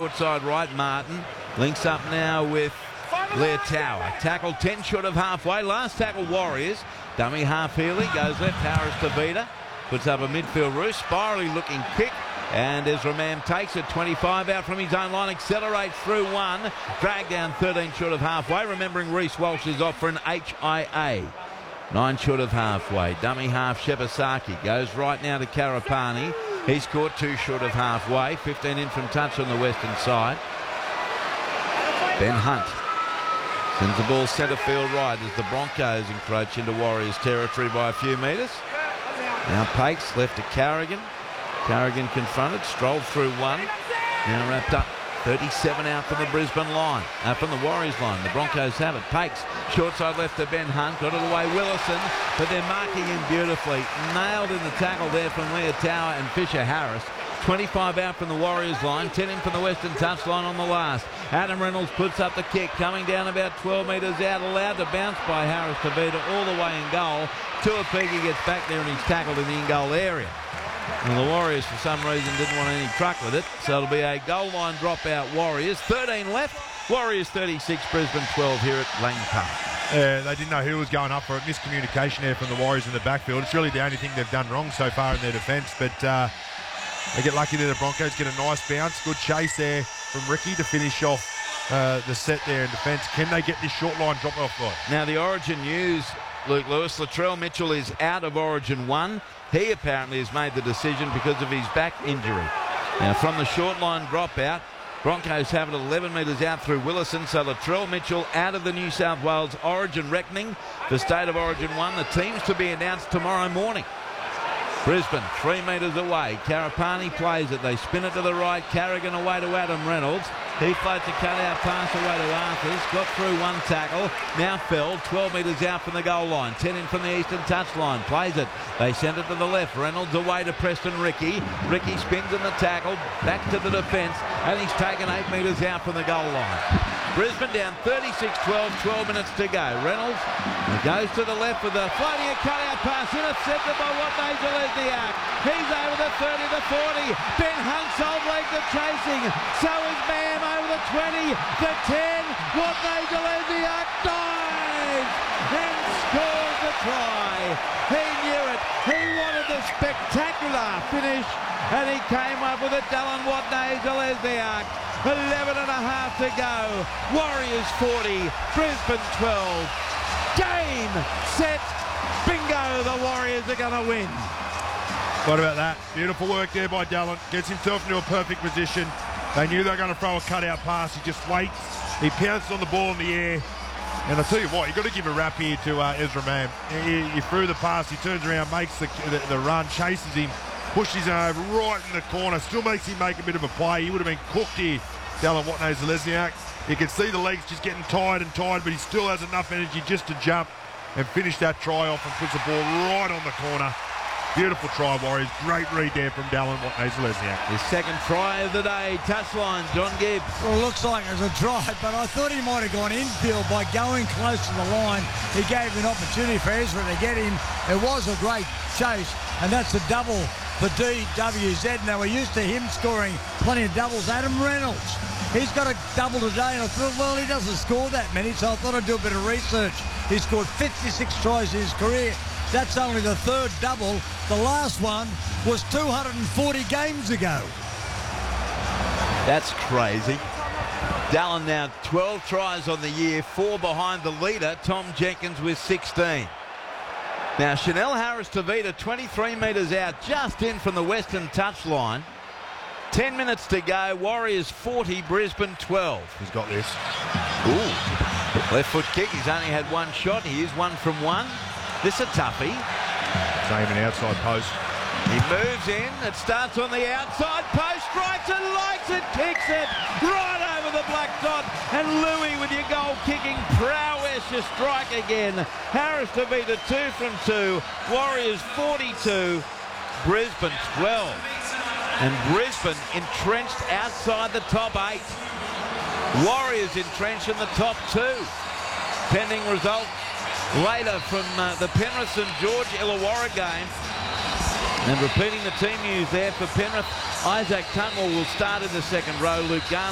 side right. Martin links up now with Blair Tower. Tackle 10 short of halfway. Last tackle Warriors. Dummy half Healy goes left. Harris Tavita puts up a midfield roost. Spirally looking kick. And Ezra Mam takes it 25 out from his own line, accelerates through one, drag down 13 short of halfway. Remembering Reece Walsh is off for an HIA. 9 short of halfway. Dummy half Shebasaki goes right now to Karapani. He's caught 2 short of halfway. 15 in from touch on the western side. Ben Hunt sends the ball centre field right as the Broncos encroach into Warriors territory by a few metres. Now Pakes left to Carrigan. Carrigan confronted, strolled through one. Now wrapped up. 37 out from the Brisbane line, from the Warriors line. The Broncos have it. Pakes, short side left to Ben Hunt. Got it away Willison, but they're marking him beautifully. Nailed in the tackle there from Leah Tower and Fisher Harris. 25 out from the Warriors line, 10 in from the Western touchline on the last. Adam Reynolds puts up the kick, coming down about 12 metres out, allowed to bounce by Harris Tavita all the way in goal. Tuapigi gets back there and he's tackled in the in-goal area. And the Warriors, for some reason, didn't want any truck with it. So it'll be a goal line dropout Warriors. 13 left. Warriors 36, Brisbane 12 here at Lang Park. Yeah, they didn't know who was going up for it. Miscommunication there from the Warriors in the backfield. It's really the only thing they've done wrong so far in their defence. But they get lucky there. The Broncos get a nice bounce. Good chase there from Ricky to finish off the set there in defence. Can they get this short line drop-off line? Now, the Origin news, Luke Lewis. Latrell Mitchell is out of Origin 1. He apparently has made the decision because of his back injury. Now, from the short line dropout, Broncos have it 11 metres out through Willison. So Latrell Mitchell out of the New South Wales Origin reckoning for State of Origin 1. The team's to be announced tomorrow morning. Brisbane 3 metres away. Karapani plays it. They spin it to the right. Carrigan away to Adam Reynolds. He floats a cut-out pass away to Arthurs. Got through one tackle. Now fell 12 metres out from the goal line. 10 in from the eastern touchline. Plays it. They send it to the left. Reynolds away to Preston Ricky. Ricky spins in the tackle. Back to the defence. And he's taken 8 metres out from the goal line. Brisbane down 36-12. 12 minutes to go. Reynolds goes to the left with a floating a cut-out pass. Intercepted by Watney Zelezniak. He's over the 30 to 40. Ben Hunt old legs are chasing. So is Mam over the 20, the 10. Watney Zelezniak dives and scores the try. He knew it. He wanted the spectacular finish, and he came up with it. Dylan Watney Zelezniak. 11 and a half to go. Warriors 40, Brisbane 12. Game, set, bingo. The Warriors are going to win. What about that? Beautiful work there by Dallin. Gets himself into a perfect position. They knew they were going to throw a cutout pass. He just waits. He pounced on the ball in the air. And I tell you what, you've got to give a rap here to Ezra Mam. He threw the pass. He turns around, makes the run, chases him, pushes him over right in the corner. Still makes him make a bit of a play. He would have been cooked here, Dallin Watney-Zelezniak. You can see the legs just getting tired and tired, but he still has enough energy just to jump and finish that try off and puts the ball right on the corner. Beautiful try, Warriors. Great read there from Dallin Watney-Zelezniak. His second try of the day. Touchline, John Gibbs. Well, it looks like it was a try, but I thought he might have gone infield by going close to the line. He gave an opportunity for Ezra to get him. It was a great chase, and that's a double for DWZ. Now, we're used to him scoring plenty of doubles. Adam Reynolds, he's got a double today, and I thought, well, he doesn't score that many, so I thought I'd do a bit of research. He scored 56 tries in his career. That's only the third double. The last one was 240 games ago. That's crazy. Dallin now 12 tries on the year, 4 behind the leader, Tom Jenkins, with 16. Now, Chanel Harris Tavita, 23 metres out, just in from the western touchline. 10 minutes to go. Warriors 40, Brisbane 12. He's got this. Ooh. Left foot kick. He's only had one shot. He is 1 from 1. This a toughie. Same an outside post. He moves in. It starts on the outside post. Strikes it, likes it, kicks it right over the black dot. And Louis with your goal-kicking prowess, you strike again. Harris Tavita 2 from 2. Warriors 42. Brisbane 12. And Brisbane entrenched outside the top 8. Warriors entrenched in the top 2. Pending result later from the Penrith St George Illawarra game. And repeating the team news there for Penrith, Isaac Tunwell will start in the second row. Luke Garner